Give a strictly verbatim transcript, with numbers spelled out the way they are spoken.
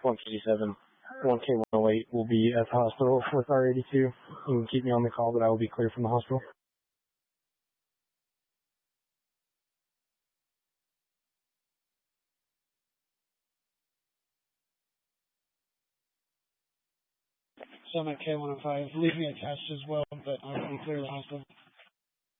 one fifty-seven, one K one oh eight will be at the hospital with R eighty-two. You can keep me on the call, but I will be clear from the hospital. So I'm at K one oh five. Leave me a test as well, but I'll be clear to the hospital.